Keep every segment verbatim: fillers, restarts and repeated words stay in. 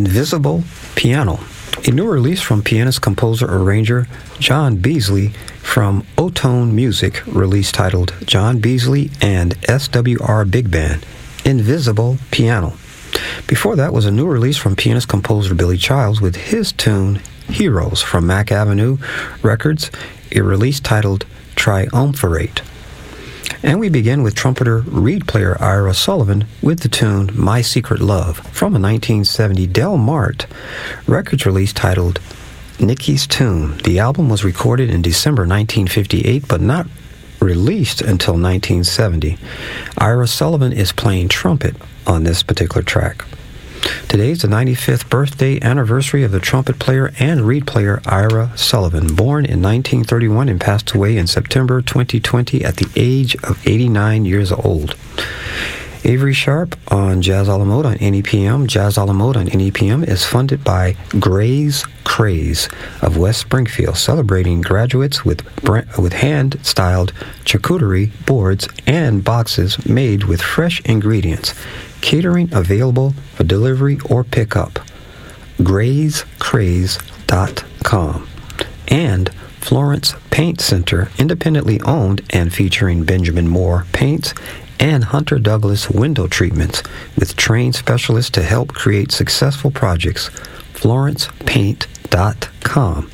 Invisible Piano, a new release from pianist, composer, arranger John Beasley from O-Tone Music, release titled John Beasley and S W R Big Band, Invisible Piano. Before that was a new release from pianist, composer Billy Childs with his tune Heroes from Mack Avenue Records, a release titled Triumvirate. And we begin with trumpeter, reed player Ira Sullivan with the tune My Secret Love from a nineteen seventy Del Mart Records release titled Nicky's Tune. The album was recorded in December nineteen fifty-eight but not released until nineteen seventy. Ira Sullivan is playing trumpet on this particular track. Today is the ninety-fifth birthday anniversary of the trumpet player and reed player Ira Sullivan, born in nineteen thirty-one and passed away in September twenty twenty at the age of eighty-nine years old. Avery Sharp on Jazz a la Mode on N E P M. Jazz a la Mode on N E P M is funded by Gray's Craze of West Springfield, celebrating graduates with with hand-styled charcuterie boards and boxes made with fresh ingredients. Catering available for delivery or pickup. grays craze dot com. And Florence Paint Center, independently owned and featuring Benjamin Moore paints and Hunter Douglas window treatments with trained specialists to help create successful projects. florence paint dot com.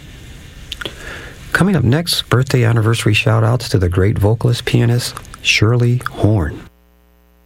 Coming up next, birthday anniversary shout-outs to the great vocalist pianist Shirley Horn.